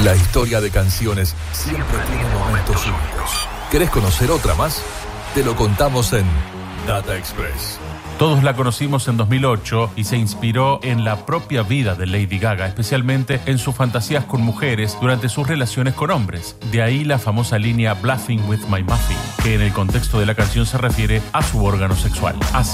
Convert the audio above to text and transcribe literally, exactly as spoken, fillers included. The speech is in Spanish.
La historia de canciones siempre tiene momentos únicos. ¿Querés conocer otra más? Te lo contamos en Data Express. Todos la conocimos en dos mil ocho y se inspiró en la propia vida de Lady Gaga, especialmente en sus fantasías con mujeres durante sus relaciones con hombres. De ahí la famosa línea Bluffing with my muffin, que en el contexto de la canción se refiere a su órgano sexual. Así